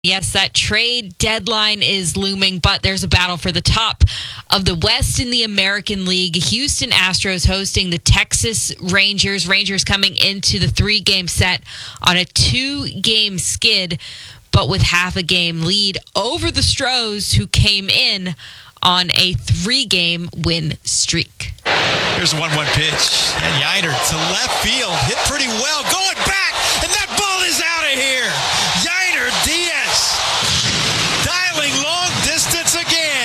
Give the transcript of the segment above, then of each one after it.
Yes, that trade deadline is looming, but there's a battle for the top of the West in the American League. Houston Astros hosting the Texas Rangers. Rangers coming into the 3-game set on a 2-game skid, but with half a game lead over the Stros, who came in on a 3-game win streak. Here's a 1-1 pitch. And Yainer to left field. Hit pretty well. Going back. And that ball is out of here. Yainer Diaz dialing long distance again.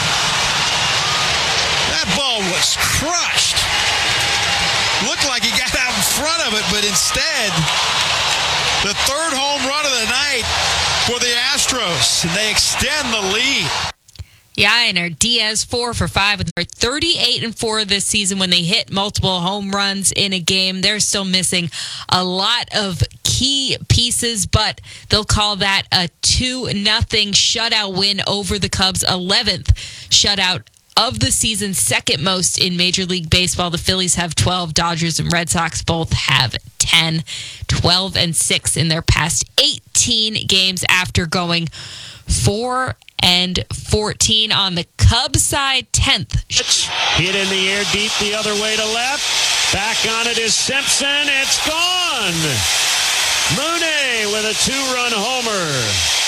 That ball was crushed. Looked like he got out in front of it, but instead, the third home run of the night for the Astros. And they extend the lead. Yeah, and our Diaz 4 for 5 with 38-4 this season. When they hit multiple home runs in a game, they're still missing a lot of key pieces, but they'll call that a 2-0 shutout win over the Cubs, 11th shutout of the season, second most in Major League Baseball. The Phillies have 12. Dodgers and Red Sox both have 10, 12-6 in their past 18 games after going 4-14 on the Cubs side, 10th. Hit in the air deep the other way to left. Back on it is Simpson. It's gone. Mooney with a 2-run homer.